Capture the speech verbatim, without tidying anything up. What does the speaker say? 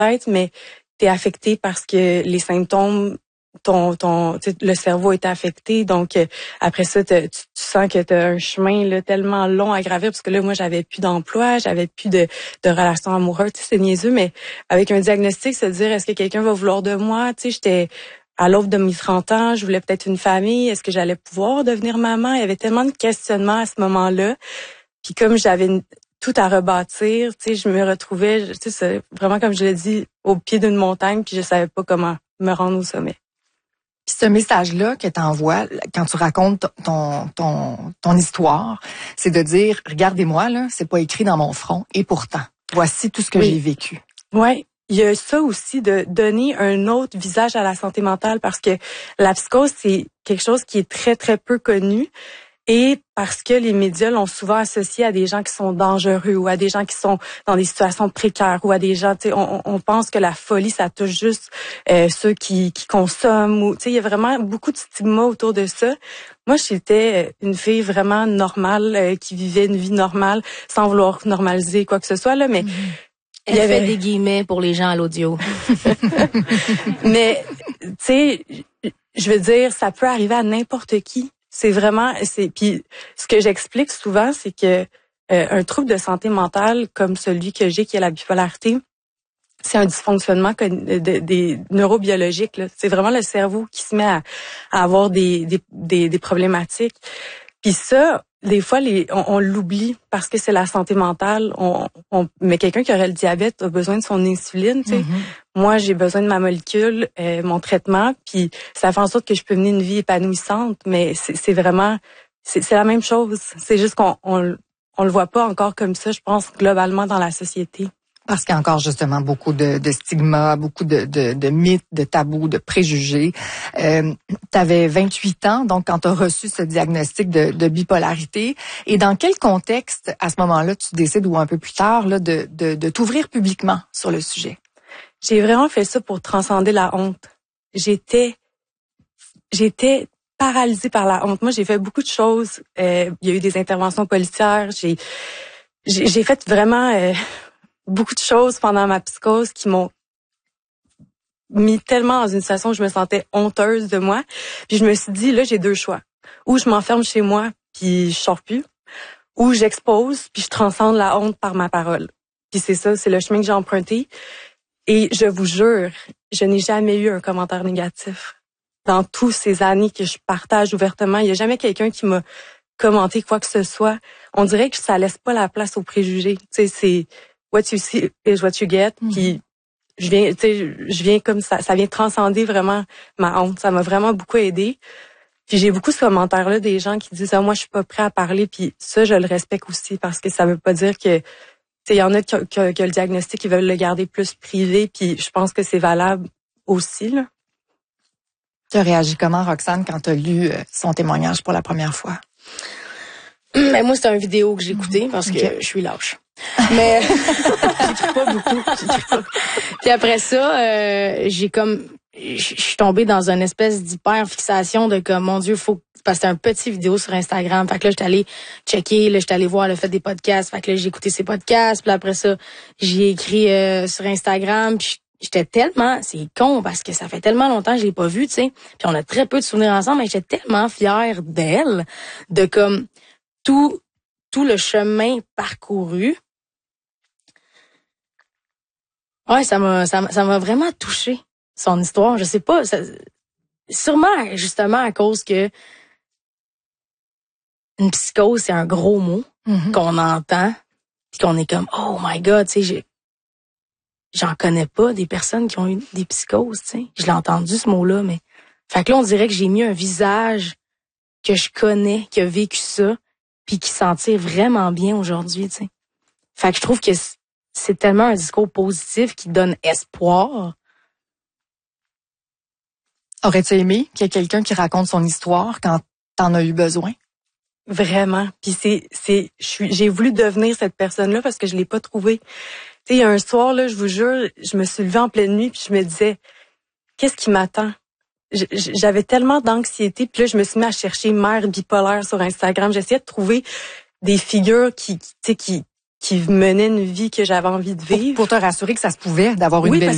tête, mais t'es affecté parce que les symptômes, ton ton le cerveau est affecté, donc euh, après ça tu, tu sens que tu as un chemin là tellement long à gravir, parce que là moi j'avais plus d'emploi, j'avais plus de de relations amoureuses, tu sais, c'est niaiseux, mais avec un diagnostic, se dire est-ce que quelqu'un va vouloir de moi, tu sais, j'étais à l'aube de mes trente ans, je voulais peut-être une famille, est-ce que j'allais pouvoir devenir maman? Il y avait tellement de questionnements à ce moment-là. Puis comme j'avais une, tout à rebâtir, tu sais, je me retrouvais, tu sais, c'est vraiment comme je l'ai dit, au pied d'une montagne, puis je savais pas comment me rendre au sommet. Puis ce message-là que t'envoies quand tu racontes ton ton ton histoire, c'est de dire regardez-moi là, c'est pas écrit dans mon front et pourtant voici tout ce que oui. j'ai vécu. Ouais, il y a ça aussi de donner un autre visage à la santé mentale, parce que la psychose c'est quelque chose qui est très très peu connu. Et parce que les médias l'ont souvent associé à des gens qui sont dangereux ou à des gens qui sont dans des situations précaires ou à des gens, tu sais, on, on pense que la folie, ça touche juste euh, ceux qui, qui consomment. Ou, tu sais, il y a vraiment beaucoup de stigma autour de ça. Moi, j'étais une fille vraiment normale euh, qui vivait une vie normale sans vouloir normaliser quoi que ce soit là, mais mmh. Elle avait... fait des guillemets pour les gens à l'audio. Mais tu sais, je veux dire, ça peut arriver à n'importe qui. C'est vraiment, c'est puis ce que j'explique souvent, c'est que euh, un trouble de santé mentale comme celui que j'ai, qui est la bipolarité, c'est un dysfonctionnement de, de, des neurobiologiques. Là. C'est vraiment le cerveau qui se met à, à avoir des, des, des, des problématiques. Puis ça, des fois, les, on, on l'oublie parce que c'est la santé mentale. On, on, mais quelqu'un qui aurait le diabète a besoin de son insuline. Tu sais. Mm-hmm. Moi, j'ai besoin de ma molécule, euh, mon traitement, puis ça fait en sorte que je peux mener une vie épanouissante. Mais c'est, c'est vraiment, c'est, c'est la même chose. C'est juste qu'on on, on le voit pas encore comme ça, je pense, globalement dans la société. Parce qu'il y a encore justement beaucoup de, de stigmas, beaucoup de, de, de mythes, de tabous, de préjugés. Euh, tu avais vingt-huit ans, donc quand tu as reçu ce diagnostic de, de bipolarité. Et dans quel contexte, à ce moment-là, tu décides, ou un peu plus tard, là, de, de, de t'ouvrir publiquement sur le sujet? J'ai vraiment fait ça pour transcender la honte. J'étais, j'étais paralysée par la honte. Moi, j'ai fait beaucoup de choses. Euh, il y a eu des interventions policières. J'ai, j'ai, j'ai fait vraiment... Euh, beaucoup de choses pendant ma psychose qui m'ont mis tellement dans une situation où je me sentais honteuse de moi. Puis je me suis dit, là, j'ai deux choix. Ou je m'enferme chez moi, puis je sors plus. Ou j'expose, puis je transcende la honte par ma parole. Puis c'est ça, c'est le chemin que j'ai emprunté. Et je vous jure, je n'ai jamais eu un commentaire négatif. Dans toutes ces années que je partage ouvertement, il n'y a jamais quelqu'un qui m'a commenté quoi que ce soit. On dirait que ça laisse pas la place aux préjugés. Tu sais, c'est... What you see is what you get. Mm-hmm. Puis je viens, tu sais, je viens comme ça, ça vient transcender vraiment ma honte. Ça m'a vraiment beaucoup aidé. Puis j'ai beaucoup ce commentaire-là des gens qui disent ah, moi je suis pas prêt à parler. Puis ça je le respecte aussi, parce que ça veut pas dire que, tu sais, il y en a qui ont le diagnostic qui veulent le garder plus privé. Puis je pense que c'est valable aussi là. Tu as réagi comment, Roxane, quand tu as lu son témoignage pour la première fois? Mais moi, c'était une vidéo que j'ai écoutée parce que okay. je suis lâche. Mais j'écris pas beaucoup. J'écris pas. Puis après ça, euh, j'ai comme, je suis tombée dans une espèce d'hyper fixation de comme, mon Dieu, faut, parce que c'était un petit vidéo sur Instagram. Fait que là, j'étais allée checker, là, j'étais allée voir le fait des podcasts. Fait que là, j'ai écouté ces podcasts. Puis après ça, j'ai écrit euh, sur Instagram. Puis j'étais tellement, c'est con parce que ça fait tellement longtemps que je l'ai pas vue, tu sais. Puis on a très peu de souvenirs ensemble, mais j'étais tellement fière d'elle, de comme tout, tout le chemin parcouru. Ouais, ça m'a, ça m'a, ça m'a vraiment touchée, son histoire. Je sais pas, ça, sûrement, justement, à cause que une psychose, c'est un gros mot mm-hmm. qu'on entend, puis qu'on est comme, oh my God, tu sais, j'ai, j'en connais pas des personnes qui ont eu des psychoses, tu sais. Je l'ai entendu, ce mot-là, mais, fait que là, on dirait que j'ai mis un visage que je connais, qui a vécu ça, puis qui s'en tire vraiment bien aujourd'hui, tu sais. Fait que je trouve que c'est tellement un discours positif qui donne espoir. Aurais-tu aimé qu'il y ait quelqu'un qui raconte son histoire quand t'en as eu besoin? Vraiment. Puis c'est, c'est, je suis, j'ai voulu devenir cette personne-là parce que je l'ai pas trouvée. Tu sais, un soir, là, je vous jure, je me suis levée en pleine nuit puis je me disais, qu'est-ce qui m'attend? J'avais tellement d'anxiété, puis là, je me suis mis à chercher mère bipolaire sur Instagram. J'essayais de trouver des figures qui, tu sais, qui, qui menaient une vie que j'avais envie de vivre. Pour, pour te rassurer que ça se pouvait d'avoir une oui, belle